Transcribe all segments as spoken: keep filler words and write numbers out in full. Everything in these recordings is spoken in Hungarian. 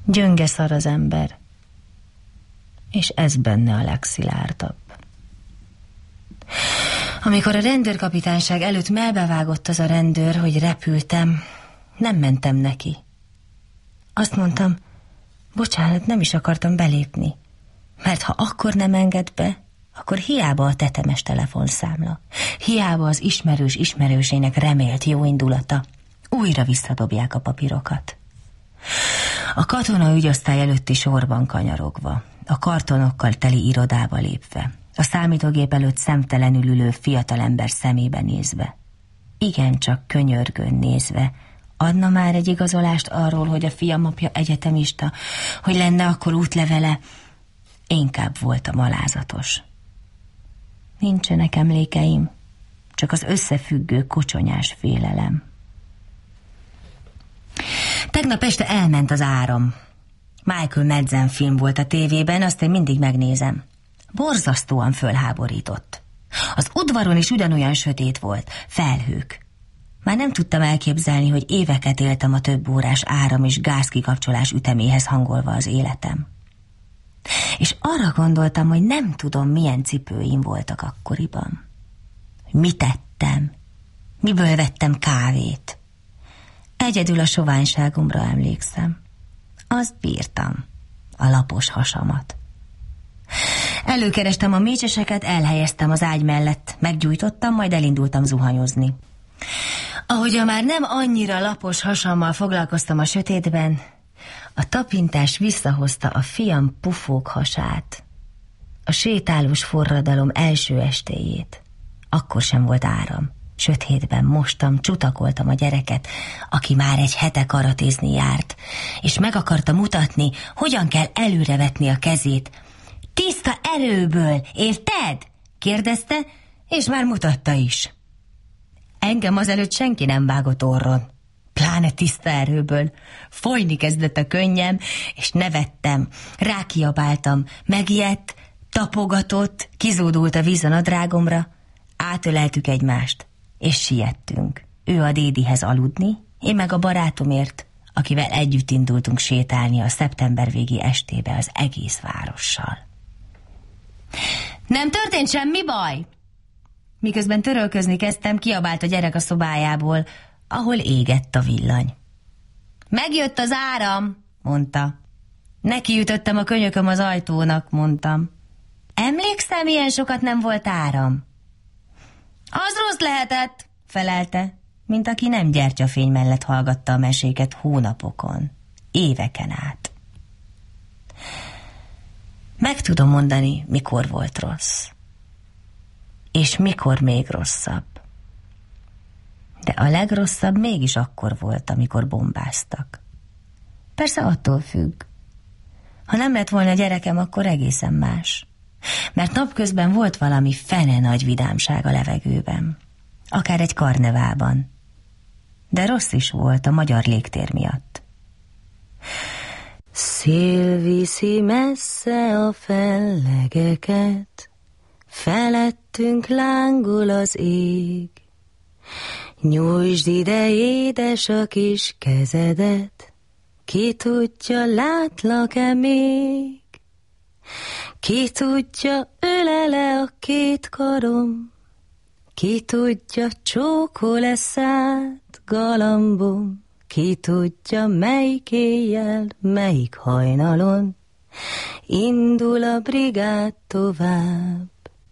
Gyönge szar az ember, és ez benne a legszilárdabb. Amikor a rendőrkapitányság előtt melbevágott az a rendőr, hogy repültem, nem mentem neki. Azt mondtam, bocsánat, nem is akartam belépni, mert ha akkor nem enged be, akkor hiába a tetemes telefonszámla, hiába az ismerős ismerősének remélt jó indulata, újra visszadobják a papírokat. A katona ügyosztály előtti sorban kanyarogva, a kartonokkal teli irodába lépve, a számítógép előtt szemtelenül ülő fiatalember szemébe nézve, igencsak könyörgőn nézve, adna már egy igazolást arról, hogy a fiam apja egyetemista, hogy lenne akkor útlevele, inkább voltam alázatos. Nincsenek emlékeim, csak az összefüggő kocsonyás félelem. Tegnap este elment az áram. Michael Madsen film volt a tévében, azt én mindig megnézem. Borzasztóan fölháborított. Az udvaron is ugyanolyan sötét volt, felhők. Már nem tudtam elképzelni, hogy éveket éltem a több órás áram és gázkikapcsolás üteméhez hangolva az életem. És arra gondoltam, hogy nem tudom, milyen cipőim voltak akkoriban. Mit tettem? Miből vettem kávét? Egyedül a soványságomra emlékszem. Azt bírtam, a lapos hasamat. Előkerestem a mécseseket, elhelyeztem az ágy mellett, meggyújtottam, majd elindultam zuhanyozni. Ahogy a már nem annyira lapos hasammal foglalkoztam a sötétben, a tapintás visszahozta a fiam pufók hasát, a sétálós forradalom első estéjét. Akkor sem volt áram. Sötétben mostam, csutakoltam a gyereket, aki már egy hete karatézni járt, és meg akarta mutatni, hogyan kell előrevetni a kezét. Tiszta erőből, érted? Kérdezte, és már mutatta is. Engem azelőtt senki nem vágott orron, pláne tiszta erőből. Folyni kezdett a könnyem, és nevettem, rákiabáltam, megijedt, tapogatott, kizódult a víz a nadrágomra, átöleltük egymást, és siettünk. Ő a dédihez aludni, én meg a barátomért, akivel együtt indultunk sétálni a szeptember végi estébe az egész várossal. Nem történt semmi baj? Miközben törölközni kezdtem, kiabált a gyerek a szobájából, ahol égett a villany. Megjött az áram, mondta. Nekiütöttem a könyököm az ajtónak, mondtam. Emlékszel, milyen sokat nem volt áram? Az rossz lehetett, felelte, mint aki nem gyertyafény mellett hallgatta a meséket hónapokon, éveken át. Meg tudom mondani, mikor volt rossz, és mikor még rosszabb. De a legrosszabb mégis akkor volt, amikor bombáztak. Persze attól függ. Ha nem lett volna gyerekem, akkor egészen más. Mert napközben volt valami fene nagy vidámság a levegőben. Akár egy karneválban. De rossz is volt a magyar légtér miatt. Szél viszi messze a fellegeket, felettünk lángol az ég. Nyújtsd ide, édes, a kis kezedet, ki tudja, látlak-e még? Ki tudja, ölele a két karom, ki tudja, csókol-e szát galambom, ki tudja, melyik éjjel, melyik hajnalon indul a brigád tovább.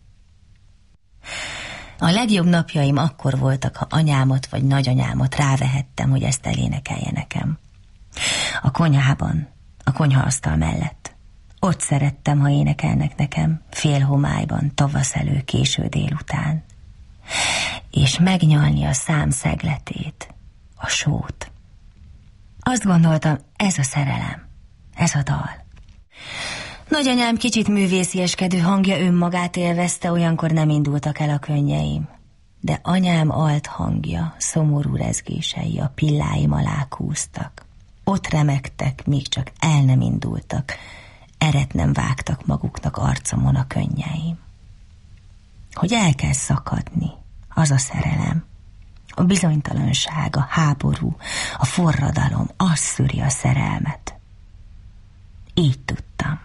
A legjobb napjaim akkor voltak, ha anyámot vagy nagyanyámot rávehettem, hogy ezt elénekelje nekem. A konyhában, a konyhaasztal mellett. Ott szerettem, ha énekelnek nekem, félhomályban, tavasz elő, késő délután. És megnyalni a szám szegletét, a sót. Azt gondoltam, ez a szerelem, ez a dal. Nagyanyám kicsit művészieskedő hangja önmagát élvezte, olyankor nem indultak el a könnyeim. De anyám alt hangja, szomorú rezgései a pilláim alá kúztak. Ott remegtek, míg csak el nem indultak. Eret nem vágtak maguknak arcomon a könnyeim. Hogy el kell szakadni, az a szerelem. A bizonytalanság, a háború, a forradalom, az szüri a szerelmet. Így tudtam.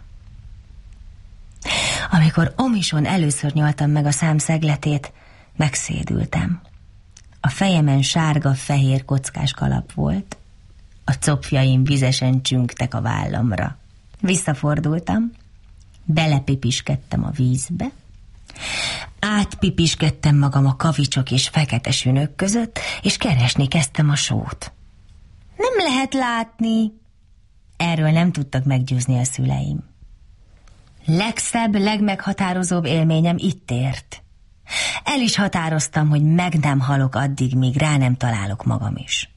Amikor omison először nyaltam meg a szám szegletét, megszédültem. A fejemen sárga-fehér kockás kalap volt, a copjaim vizesen csüngtek a vállamra. Visszafordultam, belepipiskedtem a vízbe, átpipiskedtem magam a kavicsok és fekete sünök között, és keresni kezdtem a sót. Nem lehet látni. Erről nem tudtak meggyőzni a szüleim. Legszebb, legmeghatározóbb élményem itt ért. El is határoztam, hogy meg nem halok addig, míg rá nem találok magam is.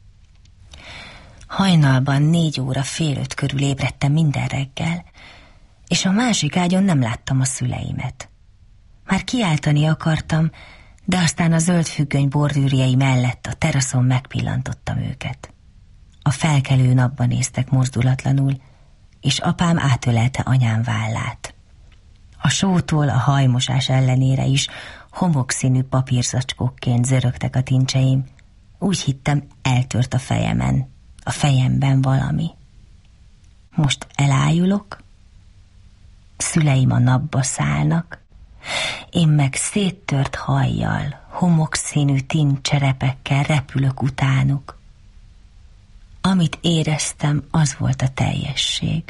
Hajnalban négy óra fél öt körül ébredtem minden reggel, és a másik ágyon nem láttam a szüleimet. Már kiáltani akartam, de aztán a zöld függöny bordűrjei mellett a teraszon megpillantottam őket. A felkelő napban néztek mozdulatlanul, és apám átölelte anyám vállát. A sótól a hajmosás ellenére is homokszínű papírzacskókként zörögtek a tincseim. Úgy hittem, eltört a fejemen, a fejemben valami. Most elájulok, szüleim a napba szállnak, én meg széttört hajjal, homokszínű tincserepekkel repülök utánuk. Amit éreztem, az volt a teljesség.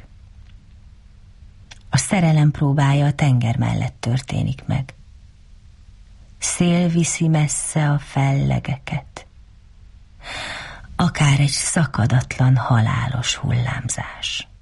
A szerelem próbája a tenger mellett történik meg. Szél viszi messze a fellegeket. Akár egy szakadatlan halálos hullámzás.